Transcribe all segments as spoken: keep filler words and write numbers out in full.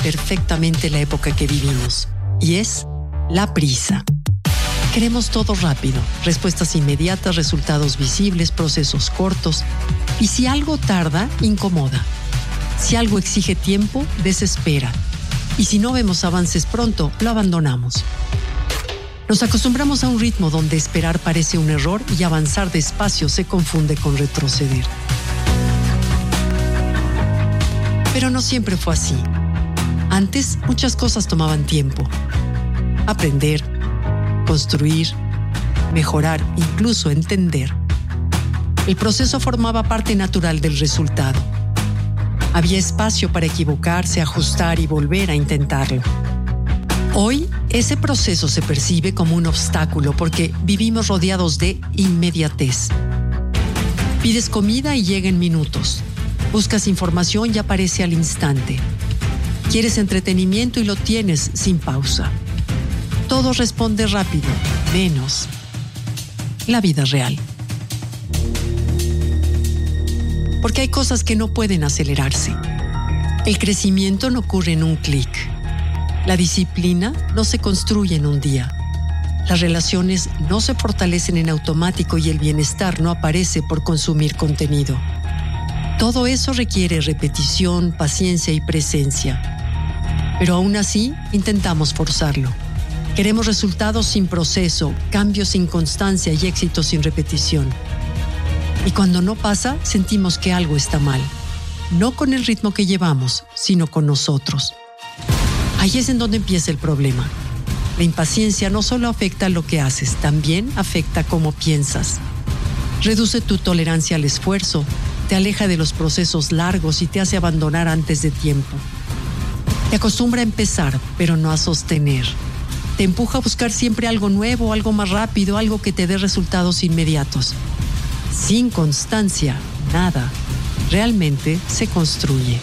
perfectamente la época que vivimos, y es la prisa. Queremos todo rápido, respuestas inmediatas, resultados visibles, procesos cortos, y si algo tarda, incomoda. Si algo exige tiempo, desespera. Y si no vemos avances pronto, lo abandonamos. Nos acostumbramos a un ritmo donde esperar parece un error y avanzar despacio se confunde con retroceder. Pero no siempre fue así. Antes, muchas cosas tomaban tiempo. Aprender, construir, mejorar, incluso entender. El proceso formaba parte natural del resultado. Había espacio para equivocarse, ajustar y volver a intentarlo. Hoy, ese proceso se percibe como un obstáculo porque vivimos rodeados de inmediatez. Pides comida y llega en minutos. Buscas información y aparece al instante. Quieres entretenimiento y lo tienes sin pausa. Todo responde rápido, menos la vida real. Porque hay cosas que no pueden acelerarse. El crecimiento no ocurre en un clic. La disciplina no se construye en un día. Las relaciones no se fortalecen en automático y el bienestar no aparece por consumir contenido. Todo eso requiere repetición, paciencia y presencia. Pero aún así, intentamos forzarlo. Queremos resultados sin proceso, cambios sin constancia y éxitos sin repetición. Y cuando no pasa, sentimos que algo está mal. No con el ritmo que llevamos, sino con nosotros. Ahí es en donde empieza el problema. La impaciencia no solo afecta lo que haces, también afecta cómo piensas. Reduce tu tolerancia al esfuerzo, te aleja de los procesos largos y te hace abandonar antes de tiempo. Te acostumbra a empezar, pero no a sostener. Te empuja a buscar siempre algo nuevo, algo más rápido, algo que te dé resultados inmediatos. Sin constancia, nada realmente se construye.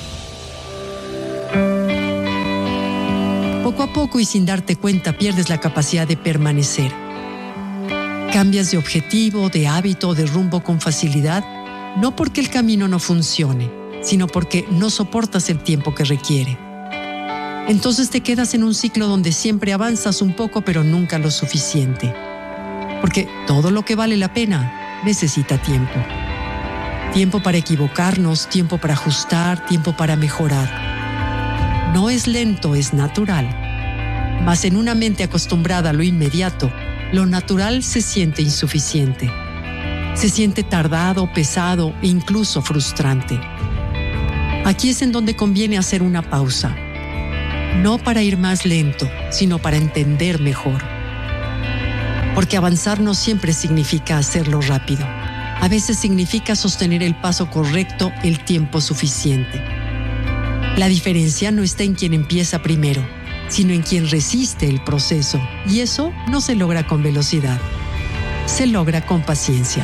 Poco a poco y sin darte cuenta pierdes la capacidad de permanecer. Cambias de objetivo, de hábito, de rumbo con facilidad, no porque el camino no funcione, sino porque no soportas el tiempo que requiere. Entonces te quedas en un ciclo donde siempre avanzas un poco pero nunca lo suficiente. Porque todo lo que vale la pena necesita tiempo. Tiempo para equivocarnos, tiempo para ajustar, tiempo para mejorar. No es lento, es natural. Mas en una mente acostumbrada a lo inmediato, lo natural se siente insuficiente. Se siente tardado, pesado e incluso frustrante. Aquí es en donde conviene hacer una pausa. No para ir más lento, sino para entender mejor. Porque avanzar no siempre significa hacerlo rápido. A veces significa sostener el paso correcto el tiempo suficiente. La diferencia no está en quien empieza primero, sino en quien resiste el proceso. Y eso no se logra con velocidad. Se logra con paciencia.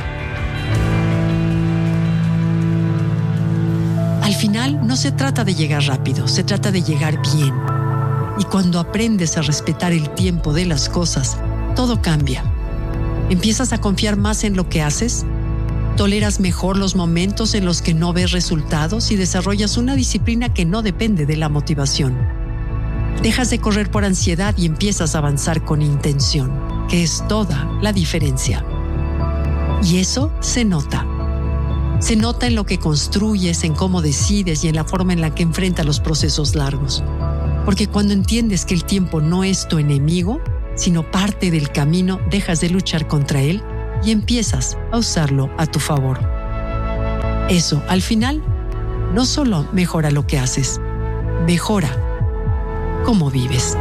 Al final, no se trata de llegar rápido, se trata de llegar bien. Y cuando aprendes a respetar el tiempo de las cosas, todo cambia. Empiezas a confiar más en lo que haces, toleras mejor los momentos en los que no ves resultados y desarrollas una disciplina que no depende de la motivación. Dejas de correr por ansiedad y empiezas a avanzar con intención, que es toda la diferencia. Y eso se nota. Se nota en lo que construyes, en cómo decides y en la forma en la que enfrentas los procesos largos. Porque cuando entiendes que el tiempo no es tu enemigo, sino parte del camino, dejas de luchar contra él y empiezas a usarlo a tu favor. Eso, al final, no solo mejora lo que haces, mejora cómo vives.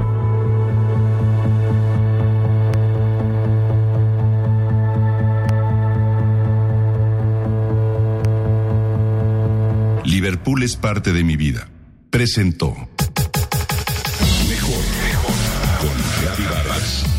Liverpool es parte de mi vida. Presentó Mejor, mejor con Gaby Vargas.